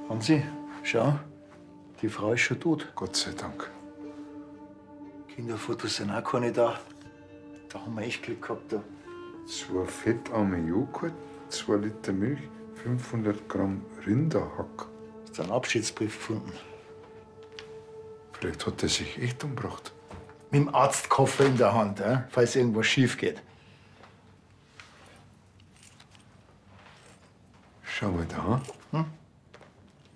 Hansi, schau, die Frau ist schon tot. Gott sei Dank. Kinderfotos sind auch keine da. Da haben wir echt Glück gehabt. Da. 2 fettarme Joghurt, 2 Liter Milch, 500 Gramm Rinderhack. Hast du einen Abschiedsbrief gefunden? Vielleicht hat er sich echt umgebracht. Mit dem Arztkoffer in der Hand, falls irgendwas schief geht. Schau mal da. Hm?